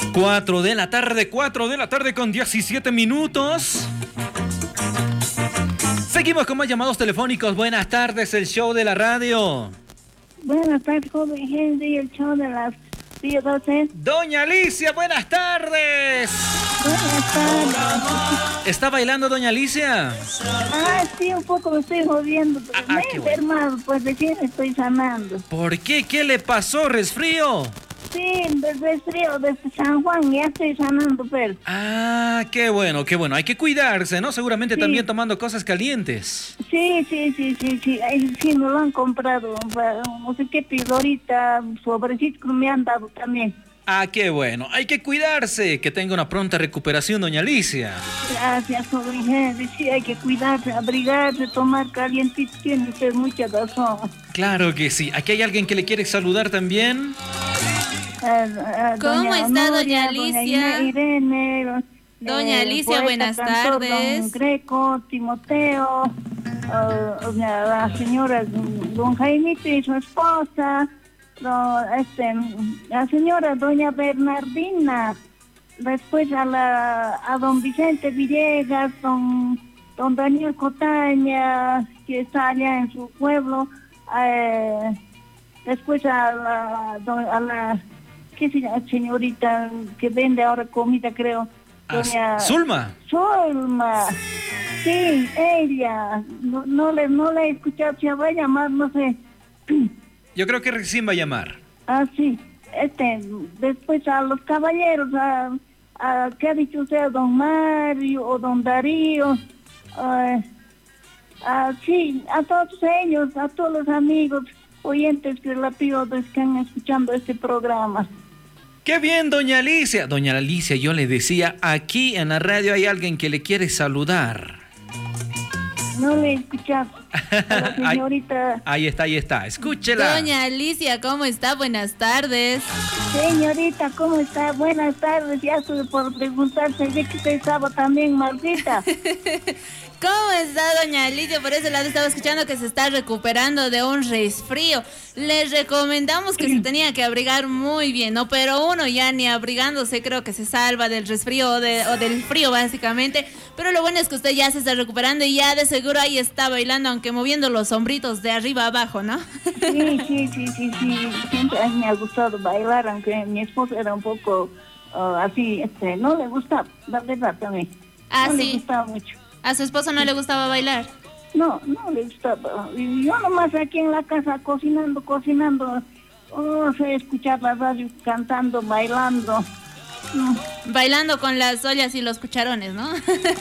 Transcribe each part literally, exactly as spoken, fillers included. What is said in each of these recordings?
cuatro de la tarde, cuatro de la tarde con diecisiete minutos. Seguimos con más llamados telefónicos. Buenas tardes, el show de la radio. Buenas tardes, joven Henry, el show de las Pío doce. Doña Alicia, buenas tardes. Buenas tardes. ¿Está bailando doña Alicia? Ah, sí, un poco me estoy jodiendo, pero Ah, me qué he bueno. enfermado, pues recién estoy sanando. ¿Por qué? ¿Qué le pasó? ¿Resfrío? Sí, desde frío, desde San Juan, ya estoy sanando, pero. Ah, qué bueno, qué bueno. Hay que cuidarse, ¿no? Seguramente Sí. también tomando cosas calientes. Sí, sí, sí, sí, sí, ahí sí me lo han comprado, para- no sé qué pido ahorita, sobrecitos que me han dado también. Ah, qué bueno. Hay que cuidarse. Que tenga una pronta recuperación, doña Alicia. Gracias, joven Henry, sí, hay que cuidarse, abrigarse, tomar calientito, tiene usted mucha razón. Claro que sí. Aquí hay alguien que le quiere saludar también. Ah, ah, ¿Cómo está, doña Doña Alicia? Irene, eh, Doña Alicia, poeta, buenas cantor, tardes. Don Greco, Timoteo, ah, doña- la señora don Jaimito y su esposa, do- este, la señora doña Bernardina, después a la a don Vicente Villegas, don, don Daniel Cotaña, que está allá en su pueblo, eh, después a la, do- a la ¿qué se llama? Señorita que vende ahora comida, creo. Ah, Doña Zulma. Zulma. Sí, ella. No, no le no le he escuchado, se va a llamar, no sé. Yo creo que recién va a llamar. Ah, sí. Este, después a los caballeros, a, a ¿qué ha dicho usted? Don Mario o don Darío. Ah, ah, sí, a todos ellos, a todos los amigos oyentes que la pido que están escuchando este programa. ¡Qué bien, doña Alicia! Doña Alicia, yo le decía, aquí en la radio hay alguien que le quiere saludar. No le he escuchado a la señorita. Ahí está, ahí está. Escúchela. Doña Alicia, ¿cómo está? Buenas tardes. Señorita, ¿cómo está? Buenas tardes. Ya estoy por preguntarse de que usted estaba también, Martita. ¿Cómo está, doña Alicia? Por ese lado estaba escuchando que se está recuperando de un resfrío. Les recomendamos que se tenía que abrigar muy bien, ¿no? Pero uno ya ni abrigándose creo que se salva del resfrío o, de, o del frío, básicamente. Pero lo bueno es que usted ya se está recuperando y ya de seguro ahí está bailando, aunque moviendo los hombritos de arriba a abajo, ¿no? Sí, sí, sí, sí, sí. Siempre me ha gustado bailar, aunque mi esposo era un poco uh, así, este, no le gustaba, la verdad también. Ah, no sí. le gustaba mucho. ¿A su esposo no le gustaba bailar? No, no le gustaba. Y yo nomás aquí en la casa cocinando, cocinando, no sé, escuchar la radio cantando, bailando. Mm. Bailando con las ollas y los cucharones, ¿no?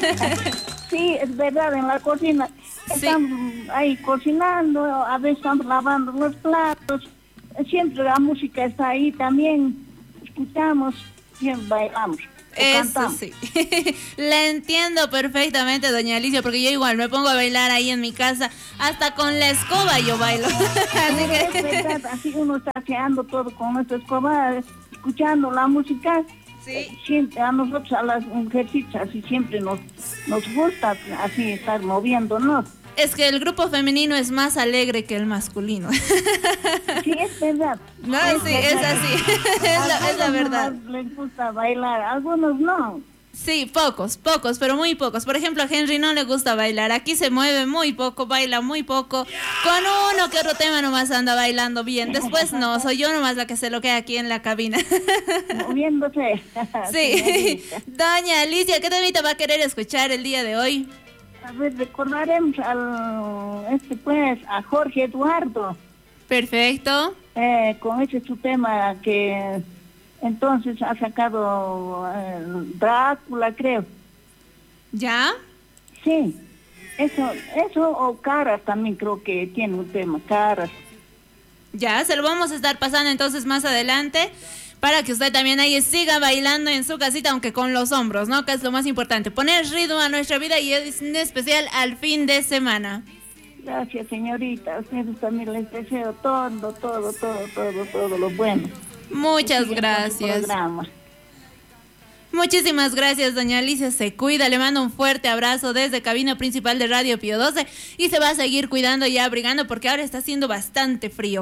Sí, es verdad, en la cocina. Estamos ahí cocinando, a veces estamos lavando los platos. Siempre la música está ahí también. Escuchamos, siempre bailamos. o Eso cantamos. sí. La entiendo perfectamente, doña Alicia, porque yo igual me pongo a bailar ahí en mi casa. Hasta con la escoba yo bailo. Así Es que... verdad, así uno está haciendo todo con nuestra escoba, escuchando la música. Sí. Siempre, a nosotros, a las mujercitas, así siempre nos, nos gusta así estar moviéndonos. Es que el grupo femenino es más alegre que el masculino. Sí, es verdad. No, sí, es así. Es la, es la verdad. Algunos les gusta bailar, algunos no. Sí, pocos, pocos, pero muy pocos. Por ejemplo, a Henry no le gusta bailar. Aquí se mueve muy poco, baila muy poco. Con uno que otro tema nomás anda bailando bien. Después no, soy yo nomás la que se lo queda aquí en la cabina. Moviéndose. Sí. Doña Alicia, ¿qué temita va a querer escuchar el día de hoy? A ver, recordaremos al, este pues, a Jorge Eduardo, Perfecto. eh, con ese su tema que entonces ha sacado eh, Drácula, creo. ¿Ya? Sí, eso, eso o Caras también creo que tiene un tema, Caras. Ya, se lo vamos a estar pasando entonces más adelante para que usted también ahí siga bailando en su casita, aunque con los hombros, ¿no? Que es lo más importante, poner ritmo a nuestra vida y es en especial al fin de semana. Gracias, señorita. A ustedes también les deseo todo, todo, todo, todo, todo lo bueno. Muchas Sigan con su gracias. programa. Muchísimas gracias, doña Alicia, se cuida, le mando un fuerte abrazo desde cabina principal de Radio Pío doce y se va a seguir cuidando y abrigando porque ahora está haciendo bastante frío.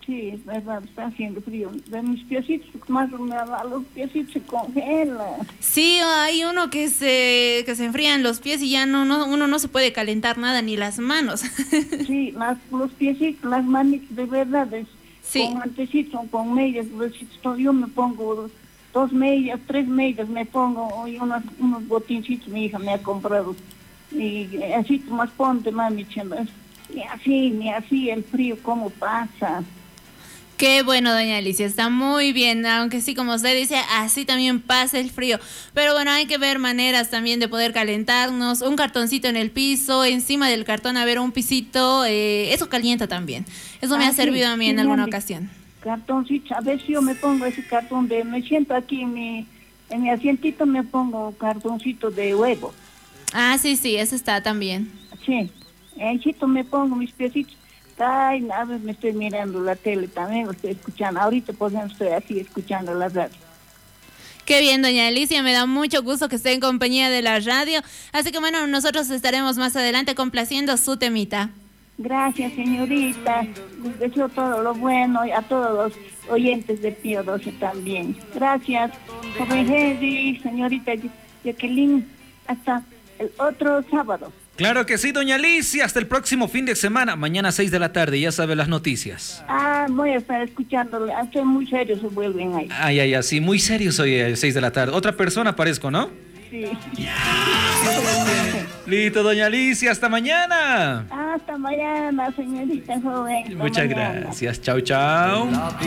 Sí, es verdad, está haciendo frío. De mis piecitos, más o menos, los piecitos se congelan. Sí, hay uno que se que se enfrían los pies y ya no, no uno no se puede calentar nada, ni las manos. Sí, las, los piecitos, las manitas, de verdad, es, Sí. con antecitos, con medias, pues, yo me pongo dos medias, tres medias me pongo, y unos, unos botincitos mi hija me ha comprado. Y así más ponte, mami, chendo. Ni así, ni así, el frío, ¿cómo pasa? Qué bueno, doña Alicia, está muy bien, aunque sí, como usted dice, así también pasa el frío. Pero bueno, hay que ver maneras también de poder calentarnos, un cartoncito en el piso, encima del cartón haber un pisito, eh, eso calienta también. Eso me Ah, ha servido sí, a mí en sí, alguna mami. ocasión. Cartoncito, a veces yo me pongo ese cartón de, me siento aquí en mi, en mi asientito, me pongo cartoncito de huevo. Ah, sí, sí, eso está también. Sí, ahícito me pongo mis piecitos. Ay, a ver, me estoy mirando la tele también, lo estoy escuchando. Ahorita, por ejemplo, estoy así escuchando la radio. Qué bien, doña Alicia, me da mucho gusto que esté en compañía de la radio. Así que bueno, nosotros estaremos más adelante complaciendo su temita. Gracias, señorita. Les deseo todo lo bueno y a todos los oyentes de Pío doce también. Gracias, joven Henry, señorita Jacqueline. Hasta el otro sábado. Claro que sí, doña Alicia. Hasta el próximo fin de semana. Mañana a seis de la tarde. Ya sabe las noticias. Ah, voy a estar escuchándole. Hasta muy serios se vuelven ahí. Ay, ay, así. Muy serio soy a seis de la tarde. Otra persona parezco, ¿no? Sí. Listo, doña Alicia. Hasta mañana. Hasta mañana, señorita joven. Hasta Muchas mañana. gracias. Chao, chao.